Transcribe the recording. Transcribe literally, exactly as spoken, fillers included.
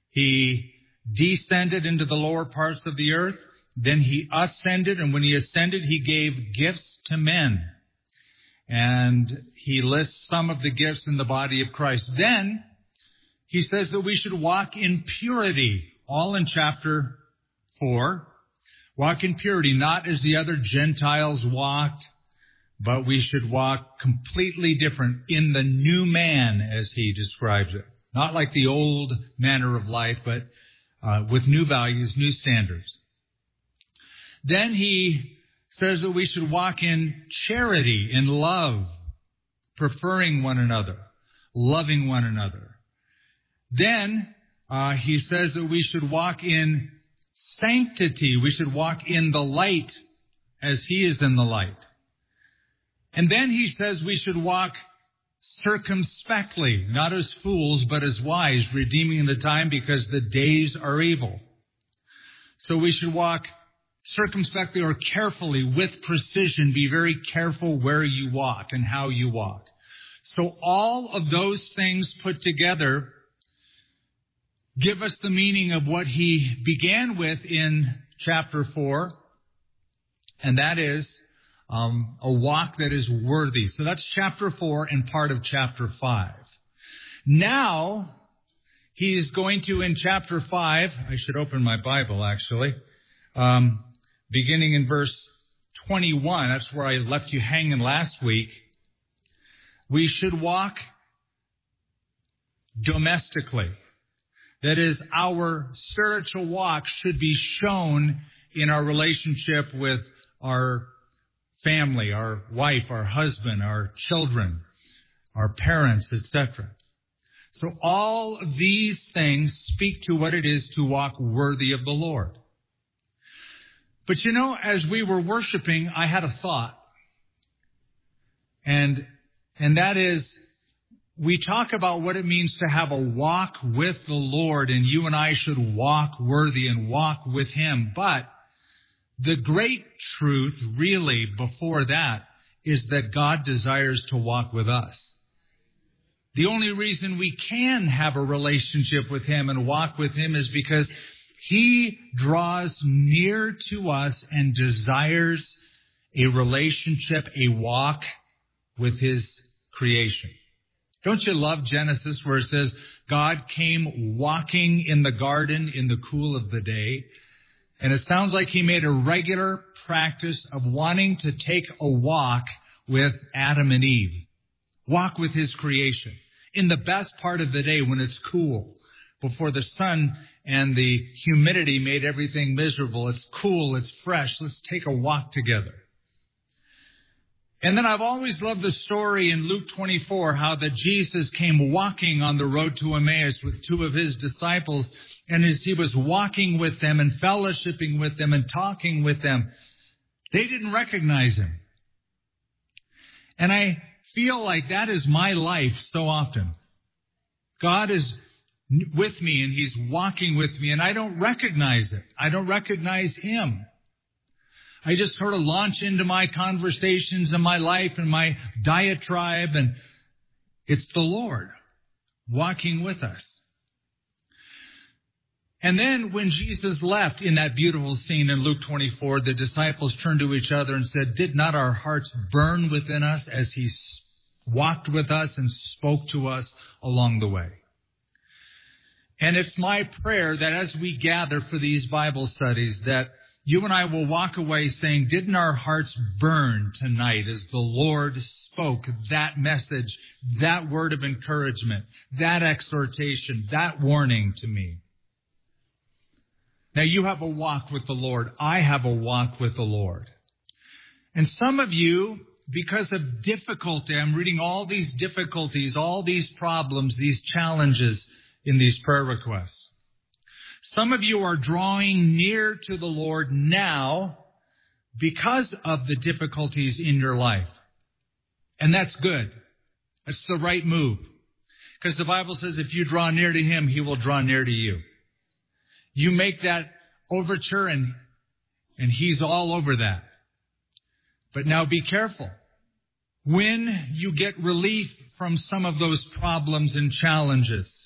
He descended into the lower parts of the earth. Then he ascended, and when he ascended, he gave gifts to men. And he lists some of the gifts in the body of Christ. Then he says that we should walk in purity, all in chapter four. Walk in purity, not as the other Gentiles walked, but we should walk completely different in the new man, as he describes it. Not like the old manner of life, but uh, with new values, new standards. Then he says that we should walk in charity, in love, preferring one another, loving one another. Then uh, he says that we should walk in sanctity. We should walk in the light as he is in the light. And then he says we should walk circumspectly, not as fools, but as wise, redeeming the time because the days are evil. So we should walk circumspectly or carefully with precision. Be very careful where you walk and how you walk. So all of those things put together give us the meaning of what he began with in chapter four, and that is um, a walk that is worthy. So that's chapter four and part of chapter five. Now, he's going to, in chapter five, I should open my Bible actually, um, beginning in verse twenty-one, that's where I left you hanging last week. We should walk domestically. That is, our spiritual walk should be shown in our relationship with our family, our wife, our husband, our children, our parents, et cetera. So all of these things speak to what it is to walk worthy of the Lord. But you know, as we were worshiping, I had a thought. And, and that is, we talk about what it means to have a walk with the Lord, and you and I should walk worthy and walk with Him. But the great truth, really, before that, is that God desires to walk with us. The only reason we can have a relationship with Him and walk with Him is because He draws near to us and desires a relationship, a walk with His creation. Don't you love Genesis where it says God came walking in the garden in the cool of the day? And it sounds like He made a regular practice of wanting to take a walk with Adam and Eve. Walk with His creation in the best part of the day when it's cool, before the sun and the humidity made everything miserable. It's cool, it's fresh. Let's take a walk together. And then I've always loved the story in Luke twenty-four, how that Jesus came walking on the road to Emmaus with two of His disciples. And as He was walking with them and fellowshipping with them and talking with them, they didn't recognize Him. And I feel like that is my life so often. God is with me and He's walking with me and I don't recognize it. I don't recognize Him. I just sort of launch into my conversations and my life and my diatribe, and it's the Lord walking with us. And then when Jesus left in that beautiful scene in Luke twenty-four, the disciples turned to each other and said, "Did not our hearts burn within us as He walked with us and spoke to us along the way?" And it's my prayer that as we gather for these Bible studies, that you and I will walk away saying, didn't our hearts burn tonight as the Lord spoke that message, that word of encouragement, that exhortation, that warning to me? Now, you have a walk with the Lord. I have a walk with the Lord. And some of you, because of difficulty, I'm reading all these difficulties, all these problems, these challenges in these prayer requests. Some of you are drawing near to the Lord now because of the difficulties in your life. And that's good. That's the right move. Because the Bible says if you draw near to Him, He will draw near to you. You make that overture and, and He's all over that. But now be careful. When you get relief from some of those problems and challenges,